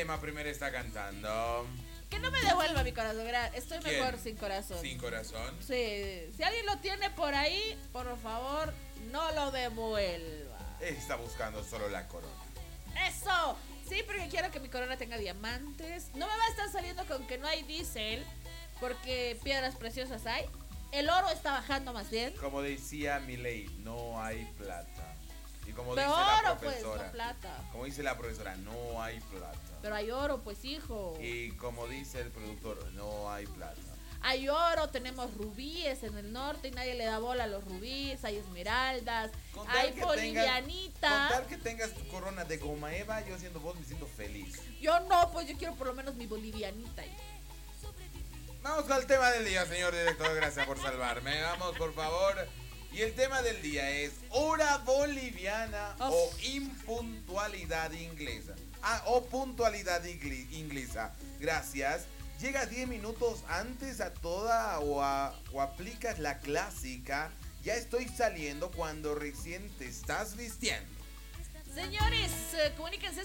Emma primero está cantando. Que no me devuelva mi corazón, estoy ¿Quién? mejor sin corazón. Sin corazón. Sí, si alguien lo tiene por ahí, por favor, no lo devuelva. Está buscando solo la corona. ¡Eso! Sí, porque quiero que mi corona tenga diamantes. No me va a estar saliendo con que no hay diésel, porque piedras preciosas hay. El oro está bajando más bien. Como decía Milei, no hay plata. Y como Pero dice la oro, pues, profesora, no plata. como dice la profesora, no hay plata. Pero hay oro, pues, hijo. Y como dice el productor, no hay plata. Hay oro, tenemos rubíes en el norte y nadie le da bola a los rubíes, hay esmeraldas, Con tal hay que bolivianita. Con tal que tengas tu corona de goma Eva, yo siendo vos me siento feliz. Yo no, pues yo quiero por lo menos mi bolivianita. Vamos con el tema del día, señor director, gracias por salvarme. Vamos, por favor. Y el tema del día es hora boliviana o impuntualidad inglesa. O puntualidad inglesa. Gracias. ¿Llegas 10 minutos antes a toda o aplicas la clásica? Ya estoy saliendo cuando recién te estás vistiendo. Señores, comuníquense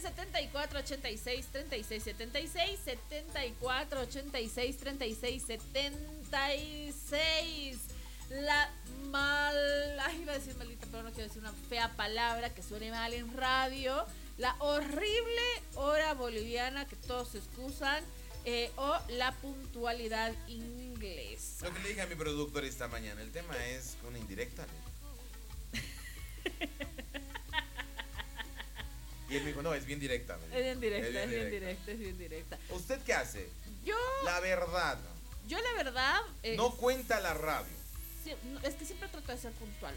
7486-3676, 7486-3676. La mala, iba a decir maldita, pero no quiero decir una fea palabra que suene mal en radio. La horrible hora boliviana que todos se excusan, o la puntualidad inglesa. Lo que le dije a mi productor esta mañana, el tema es una indirecta. Y él me dijo, no, es bien directa. Es bien directa. ¿Usted qué hace? Yo La verdad. la verdad... No cuenta la radio. Sí, es que siempre trato de ser puntual.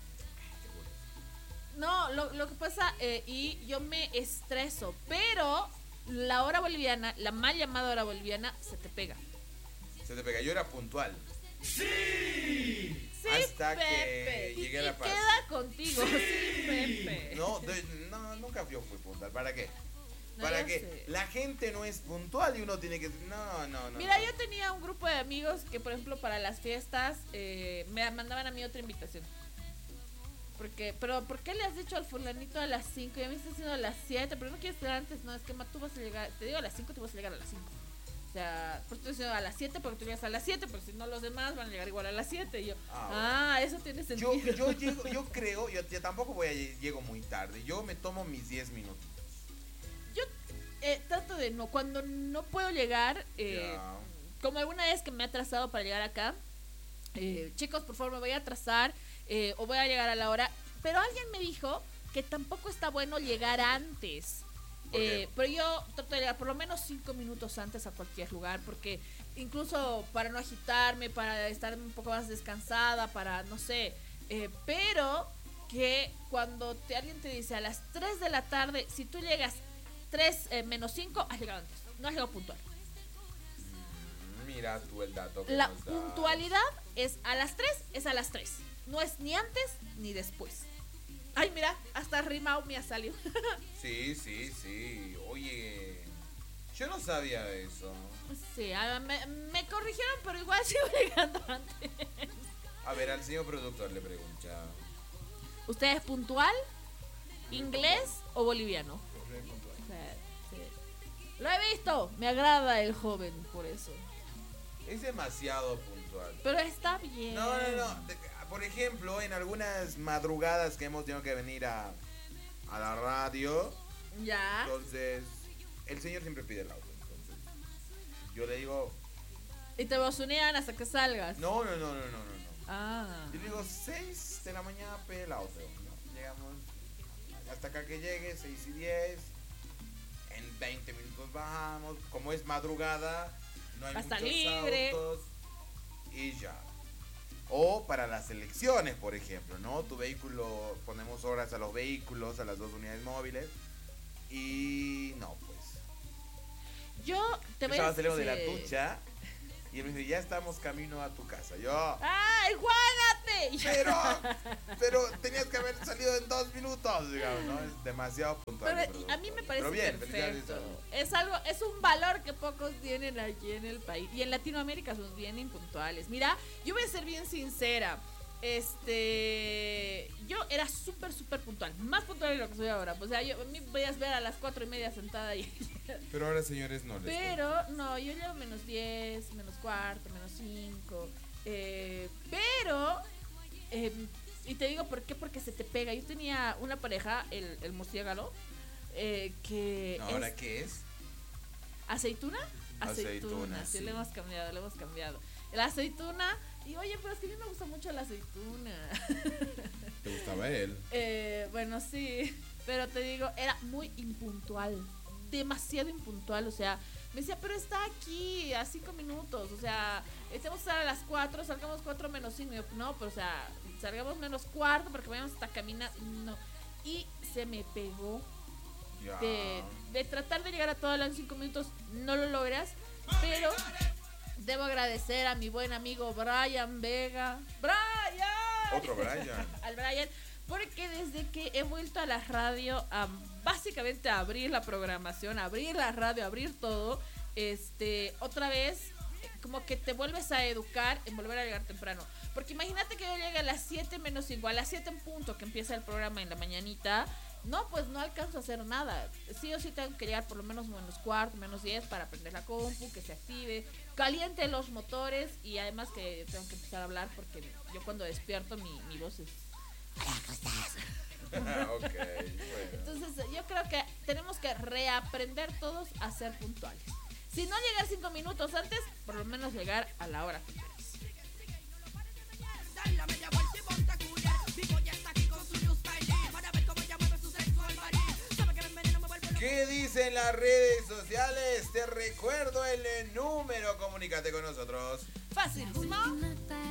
No, lo que pasa, y yo me estreso, pero la hora boliviana, la mal llamada hora boliviana, se te pega. Se te pega. Yo era puntual. Sí, hasta Pepe. que llegué a La Paz. Queda contigo, sí, Pepe. No, nunca yo fui puntual. ¿Para qué? No, Para ya que sé. la gente no es puntual y uno tiene que... No. Mira, yo tenía un grupo de amigos que, por ejemplo, para las fiestas me mandaban a mí otra invitación. Pero ¿por qué le has dicho al fulanito a las 5? Y a mí está haciendo a las 7, pero no quieres estar antes. No, es que tú vas a llegar, te digo a las 5, tú vas a llegar a las 5. O sea, pues estoy diciendo a las 7 porque tú llegas a las 7, pero si no los demás van a llegar igual a las 7. Y yo, eso tiene sentido. Yo creo, yo tampoco llego muy tarde. Yo me tomo mis 10 minutos. Yo trato de no, cuando no puedo llegar, como alguna vez que me he atrasado para llegar acá, chicos, por favor, me voy a atrasar, o voy a llegar a la hora. Pero alguien me dijo que tampoco está bueno llegar antes. Pero yo trato de llegar por lo menos 5 minutos antes a cualquier lugar, porque incluso para no agitarme, para estar un poco más descansada, para no sé, pero que cuando alguien te dice a las 3 de la tarde, si tú llegas 3 menos 5, has llegado antes, no has llegado puntual. Mira tú el dato que La nos das. puntualidad es a las 3, es a las 3, no es ni antes ni después. Ay, mira, hasta rimao me ha salido. Sí. Oye, yo no sabía eso. Sí, me corrigieron, pero igual sigo llegando antes. A ver, al señor productor le pregunto. ¿Usted es puntual? ¿Inglés o boliviano? Sí. Lo he visto, me agrada el joven por eso. Es demasiado puntual. Pero está bien. No. Por ejemplo, en algunas madrugadas que hemos tenido que venir a la radio, Ya. entonces el señor siempre pide el auto. Entonces yo le digo, Y te bosunean hasta que salgas. no. Ah. Yo le digo 6 de la mañana pide el auto, ¿no? Llegamos hasta acá que llegue, 6:10. En 20 minutos bajamos. Como es madrugada, no hay Está muchos libre. autos. Y ya. O para las elecciones, por ejemplo, ¿no? Tu vehículo, ponemos horas a los vehículos, a las 2 unidades móviles. Y no, pues. Yo te voy Estaba a saliendo decir. de la ducha y él me dice, ya estamos camino a tu casa. Yo, ¡Ay, Juánate! pero tenías que haber salido en 2 minutos, digamos, ¿no? Es demasiado puntual. Pero a mí me parece Pero bien, perfecto. felicidades. Es un valor que pocos tienen aquí en el país. Y en Latinoamérica son bien impuntuales. Mira, yo voy a ser bien sincera. Yo era súper puntual, más puntual de lo que soy ahora. O sea, a mí podías ver a las 4:30 sentada ahí. Pero ahora, señores, no les Pero, no, yo llevo -10, -4, -5. Y te digo por qué, porque se te pega. Yo tenía una pareja, el murciélago, que ¿Ahora es qué es? aceituna. Aceituna, Sí, sí. le hemos cambiado. La aceituna, y oye, pero es que a mí me gusta mucho la aceituna. ¿Te gustaba él? Bueno, sí, pero te digo, era muy impuntual, demasiado impuntual, o sea, me decía, pero está aquí a 5 minutos, o sea, tenemos que estar a las 4, salgamos 4 menos 5, no, pero o sea, salgamos menos cuarto porque vayamos hasta caminar, no, y se me pegó. Ya. De tratar de llegar a todo en 5 minutos, no lo logras, pero debo agradecer a mi buen amigo Brian Vega. ¡Brian! Otro Brian. Al Brian, porque desde que he vuelto a la radio a básicamente a abrir la programación, a abrir la radio, a abrir todo, otra vez como que te vuelves a educar en volver a llegar temprano. Porque imagínate que yo llegue a las 7 menos 5, a las 7 en punto que empieza el programa en la mañanita. No, pues no alcanzo a hacer nada. Sí o sí tengo que llegar por lo menos -4, -10 para prender la compu, que se active, caliente los motores y además que tengo que empezar a hablar porque yo cuando despierto mi voz es... Hola, ¿cómo estás? Ok, bueno. Entonces yo creo que tenemos que reaprender todos a ser puntuales. Si no llegar 5 minutos antes, por lo menos llegar a la hora que quieras. ¿Qué dicen las redes sociales? Te recuerdo el número, comunícate con nosotros. Fácil, ¿no?